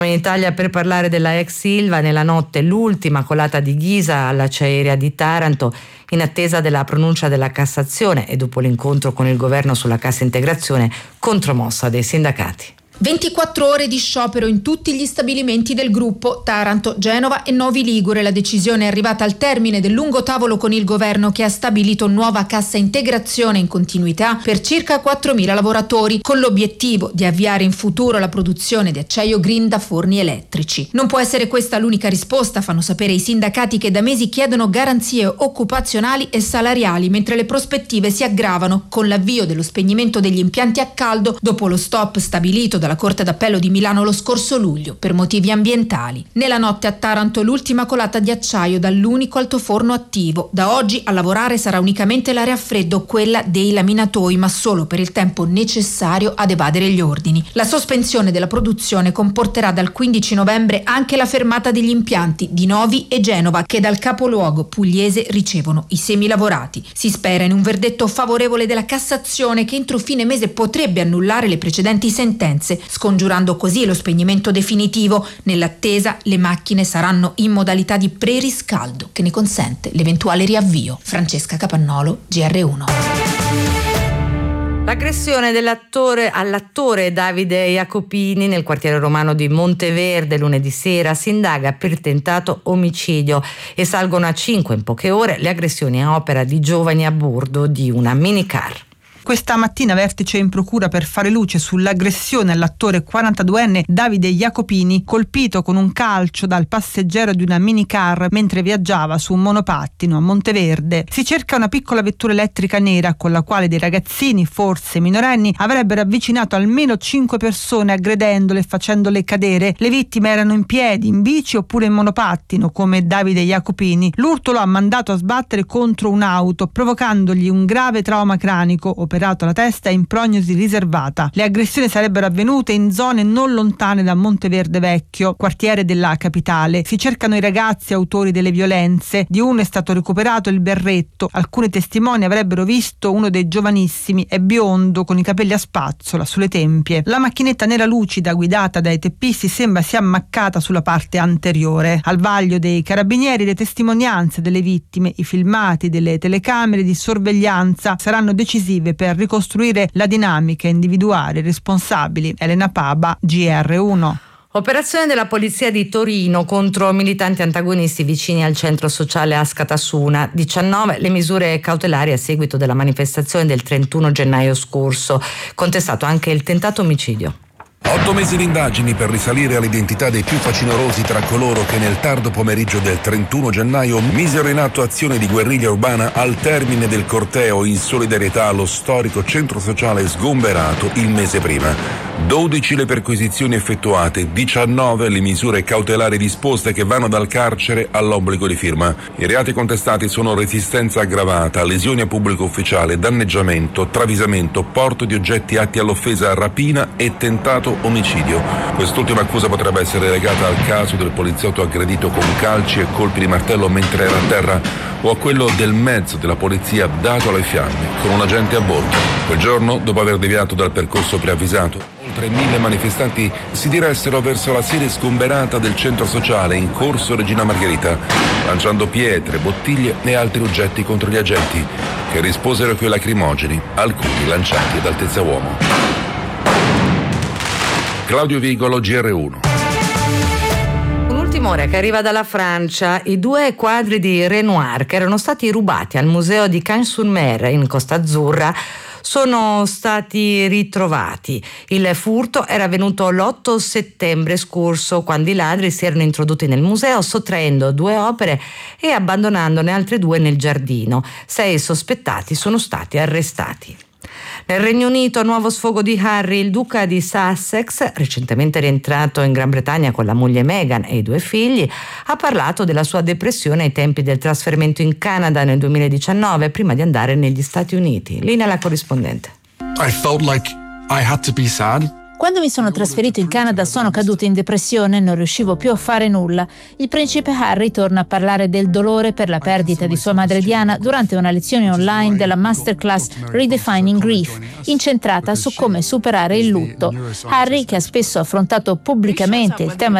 In Italia per parlare della ex Ilva. Nella notte l'ultima colata di ghisa all'acciaieria di Taranto in attesa della pronuncia della Cassazione e dopo l'incontro con il governo sulla cassa integrazione contromossa dei sindacati. 24 ore di sciopero in tutti gli stabilimenti del gruppo, Taranto, Genova e Novi Ligure. La decisione è arrivata al termine del lungo tavolo con il governo che ha stabilito nuova cassa integrazione in continuità per circa 4.000 lavoratori, con l'obiettivo di avviare in futuro la produzione di acciaio green da forni elettrici. Non può essere questa l'unica risposta, fanno sapere i sindacati che da mesi chiedono garanzie occupazionali e salariali, mentre le prospettive si aggravano con l'avvio dello spegnimento degli impianti a caldo dopo lo stop stabilito dalla Corte d'Appello di Milano lo scorso luglio per motivi ambientali. Nella notte a Taranto l'ultima colata di acciaio dall'unico altoforno attivo. Da oggi a lavorare sarà unicamente l'area a freddo, quella dei laminatoi, ma solo per il tempo necessario ad evadere gli ordini. La sospensione della produzione comporterà dal 15 novembre anche la fermata degli impianti di Novi e Genova, che dal capoluogo pugliese ricevono i semilavorati. Si spera in un verdetto favorevole della Cassazione che entro fine mese potrebbe annullare le precedenti sentenze, scongiurando così lo spegnimento definitivo. Nell'attesa le macchine saranno in modalità di preriscaldo che ne consente l'eventuale riavvio. Francesca Capannolo, GR1. L'aggressione all'attore Davide Jacopini nel quartiere romano di Monteverde lunedì sera si indaga per tentato omicidio e salgono a 5 in poche ore le aggressioni a opera di giovani a bordo di una minicar. Questa mattina vertice in procura per fare luce sull'aggressione all'attore 42enne Davide Jacopini, colpito con un calcio dal passeggero di una minicar mentre viaggiava su un monopattino a Monteverde. Si cerca una piccola vettura elettrica nera con la quale dei ragazzini, forse minorenni, avrebbero avvicinato almeno 5 persone aggredendole e facendole cadere. Le vittime erano in piedi, in bici oppure in monopattino, come Davide Jacopini. L'urto lo ha mandato a sbattere contro un'auto, provocandogli un grave trauma cranico, operato alla testa e in prognosi riservata. Le aggressioni sarebbero avvenute in zone non lontane da Monteverde Vecchio, quartiere della capitale. Si cercano i ragazzi autori delle violenze. Di uno è stato recuperato il berretto. Alcuni testimoni avrebbero visto uno dei giovanissimi, è biondo con i capelli a spazzola sulle tempie. La macchinetta nera lucida guidata dai teppisti sembra sia ammaccata sulla parte anteriore. Al vaglio dei carabinieri le testimonianze delle vittime, i filmati delle telecamere di sorveglianza saranno decisive per ricostruire la dinamica e individuare i responsabili. Elena Paba, GR1. Operazione della polizia di Torino contro militanti antagonisti vicini al centro sociale Ascatasuna. 19 le misure cautelari a seguito della manifestazione del 31 gennaio scorso. Contestato anche il tentato omicidio. 8 mesi di indagini per risalire all'identità dei più facinorosi tra coloro che nel tardo pomeriggio del 31 gennaio misero in atto azione di guerriglia urbana al termine del corteo in solidarietà allo storico centro sociale sgomberato il mese prima. 12 le perquisizioni effettuate, 19 le misure cautelari disposte che vanno dal carcere all'obbligo di firma. I reati contestati sono resistenza aggravata, lesioni a pubblico ufficiale, danneggiamento, travisamento, porto di oggetti atti all'offesa, rapina e tentato omicidio. Quest'ultima accusa potrebbe essere legata al caso del poliziotto aggredito con calci e colpi di martello mentre era a terra o a quello del mezzo della polizia dato alle fiamme con un agente a bordo. Quel giorno, dopo aver deviato dal percorso preavvisato, oltre 1000 manifestanti si diressero verso la sede sgomberata del centro sociale in corso Regina Margherita, lanciando pietre, bottiglie e altri oggetti contro gli agenti, che risposero coi lacrimogeni, alcuni lanciati ad altezza uomo. Claudio Vigolo, GR1. Un'ultima ora che arriva dalla Francia. I 2 quadri di Renoir che erano stati rubati al museo di Cagnes-sur-Mer in Costa Azzurra sono stati ritrovati. Il furto era avvenuto l'8 settembre scorso, quando i ladri si erano introdotti nel museo sottraendo 2 opere e abbandonandone altre 2 nel giardino. 6 sospettati sono stati arrestati. Nel Regno Unito, nuovo sfogo di Harry, il duca di Sussex, recentemente rientrato in Gran Bretagna con la moglie Meghan e i 2 figli, ha parlato della sua depressione ai tempi del trasferimento in Canada nel 2019 prima di andare negli Stati Uniti. Linea la corrispondente. I felt like I had to be sad. Quando mi sono trasferito in Canada sono caduto in depressione e non riuscivo più a fare nulla. Il principe Harry torna a parlare del dolore per la perdita di sua madre Diana durante una lezione online della masterclass Redefining Grief, incentrata su come superare il lutto. Harry, che ha spesso affrontato pubblicamente il tema